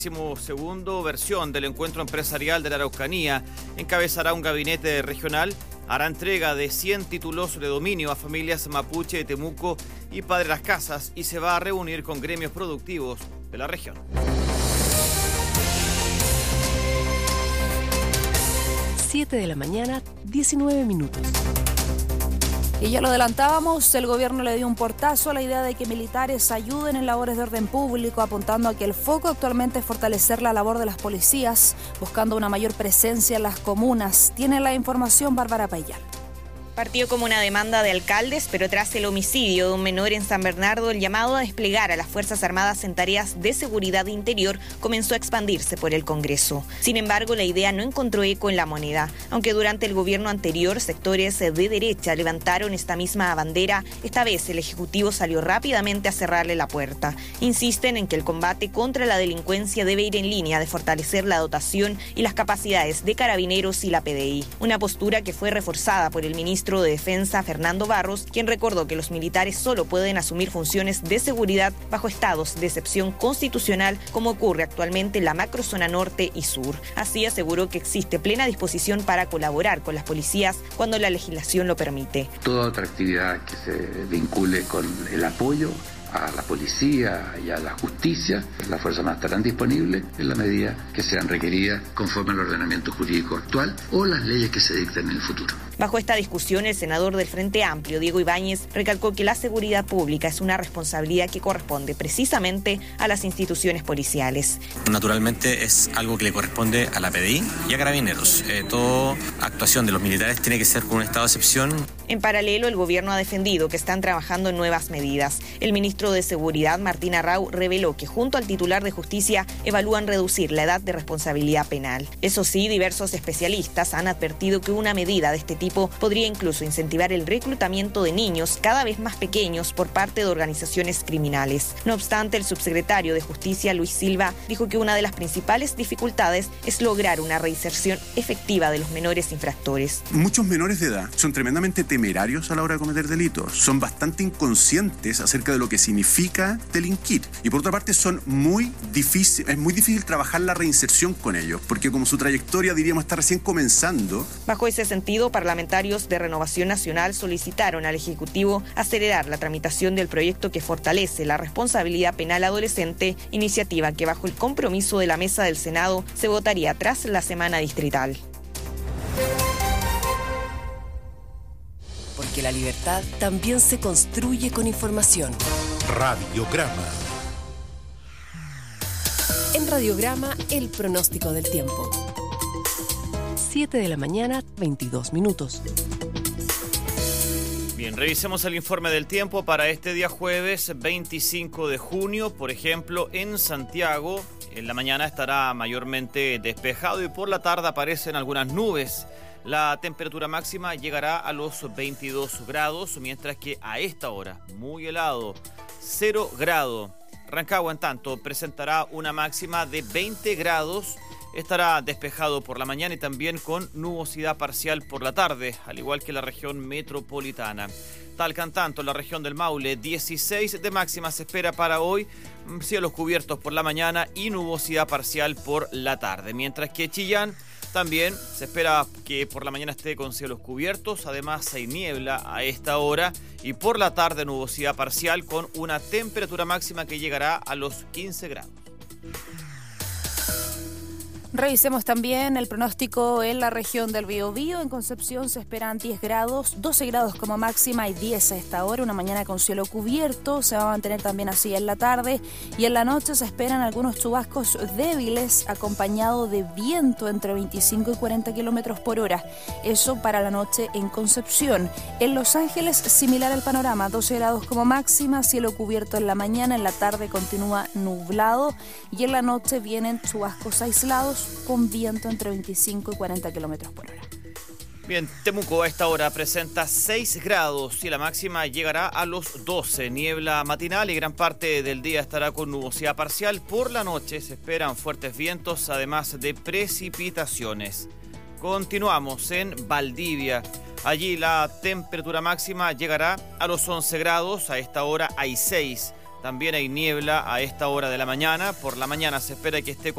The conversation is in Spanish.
Segundo versión del encuentro empresarial de la Araucanía encabezará un gabinete regional, hará entrega de 100 títulos de dominio a familias mapuche de Temuco y Padre Las Casas y se va a reunir con gremios productivos de la región. 7 de la mañana, 19 minutos. Y ya lo adelantábamos, el gobierno le dio un portazo a la idea de que militares ayuden en labores de orden público, apuntando a que el foco actualmente es fortalecer la labor de las policías, buscando una mayor presencia en las comunas. Tiene la información Bárbara Payal. Partió como una demanda de alcaldes, pero tras el homicidio de un menor en San Bernardo, el llamado a desplegar a las Fuerzas Armadas en tareas de seguridad interior comenzó a expandirse por el Congreso. Sin embargo, la idea no encontró eco en la moneda. Aunque durante el gobierno anterior sectores de derecha levantaron esta misma bandera, esta vez el Ejecutivo salió rápidamente a cerrarle la puerta. Insisten en que el combate contra la delincuencia debe ir en línea de fortalecer la dotación y las capacidades de Carabineros y la PDI. Una postura que fue reforzada por el ministro de Defensa, Fernando Barros, quien recordó que los militares solo pueden asumir funciones de seguridad bajo estados de excepción constitucional, como ocurre actualmente en la macrozona norte y sur. Así aseguró que existe plena disposición para colaborar con las policías cuando la legislación lo permite. Toda otra actividad que se vincule con el apoyo a la policía y a la justicia, las Fuerzas Armadas estarán disponibles en la medida que sean requeridas conforme al ordenamiento jurídico actual o las leyes que se dicten en el futuro. Bajo esta discusión, el senador del Frente Amplio, Diego Ibáñez, recalcó que la seguridad pública es una responsabilidad que corresponde precisamente a las instituciones policiales. Naturalmente es algo que le corresponde a la PDI y a Carabineros. Toda actuación de los militares tiene que ser con un estado de excepción. En paralelo, el gobierno ha defendido que están trabajando en nuevas medidas. El ministro de Seguridad, Martín Arrau, reveló que junto al titular de Justicia evalúan reducir la edad de responsabilidad penal. Eso sí, diversos especialistas han advertido que una medida de este tipo podría incluso incentivar el reclutamiento de niños cada vez más pequeños por parte de organizaciones criminales. No obstante, el subsecretario de Justicia, Luis Silva, dijo que una de las principales dificultades es lograr una reinserción efectiva de los menores infractores. Muchos menores de edad son tremendamente temerarios a la hora de cometer delitos, son bastante inconscientes acerca de lo que significa delinquir y por otra parte es muy difícil trabajar la reinserción con ellos, porque como su trayectoria diríamos está recién comenzando. Bajo ese sentido, parlamentarios de Renovación Nacional solicitaron al Ejecutivo acelerar la tramitación del proyecto que fortalece la responsabilidad penal adolescente, iniciativa que bajo el compromiso de la mesa del Senado se votaría tras la semana distrital. Porque la libertad también se construye con información. Radiograma. En Radiograma, el pronóstico del tiempo. 7 de la mañana, 22 minutos. Bien, revisemos el informe del tiempo para este día jueves 25 de junio. Por ejemplo, en Santiago, en la mañana estará mayormente despejado y por la tarde aparecen algunas nubes. La temperatura máxima llegará a los 22 grados, mientras que a esta hora, muy helado, 0 grado. Rancagua, en tanto, presentará una máxima de 20 grados. Estará despejado por la mañana y también con nubosidad parcial por la tarde, al igual que la región metropolitana. Talca, en tanto, la región del Maule, 16 de máxima se espera para hoy, cielos cubiertos por la mañana y nubosidad parcial por la tarde. Mientras que Chillán también se espera que por la mañana esté con cielos cubiertos, además hay niebla a esta hora y por la tarde nubosidad parcial con una temperatura máxima que llegará a los 15 grados. Revisemos también el pronóstico en la región del Biobío. En Concepción se esperan 10 grados, 12 grados como máxima y 10 a esta hora. Una mañana con cielo cubierto, se va a mantener también así en la tarde. Y en la noche se esperan algunos chubascos débiles acompañado de viento entre 25 y 40 kilómetros por hora. Eso para la noche en Concepción. En Los Ángeles, similar al panorama, 12 grados como máxima, cielo cubierto en la mañana, en la tarde continúa nublado y en la noche vienen chubascos aislados con viento entre 25 y 40 kilómetros por hora. Bien, Temuco a esta hora presenta 6 grados y la máxima llegará a los 12. Niebla matinal y gran parte del día estará con nubosidad parcial. Por la noche se esperan fuertes vientos, además de precipitaciones. Continuamos en Valdivia. Allí la temperatura máxima llegará a los 11 grados. A esta hora hay 6 también hay niebla a esta hora de la mañana. Por la mañana se espera que esté